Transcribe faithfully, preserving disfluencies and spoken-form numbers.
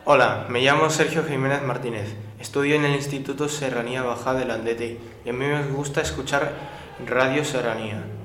Hola, me llamo Sergio Jiménez Martínez, estudio en el Instituto Serranía Baja de Landete y a mí me gusta escuchar Radio Serranía.